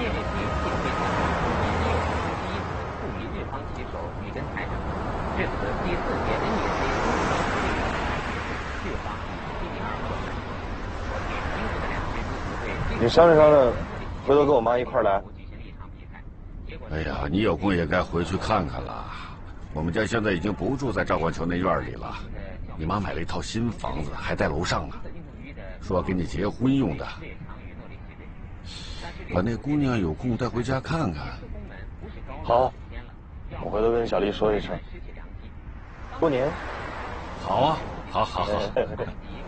你商量商量，回头跟我妈一块儿来。 哎呀，你有空也该回去看看了。我们家现在已经不住在赵冠球那院里了，你妈买了一套新房子，还在楼上呢，说要给你结婚用的。把那姑娘有空带回家看看。 好，我回头跟小丽说一声。过年。 好啊，好好好。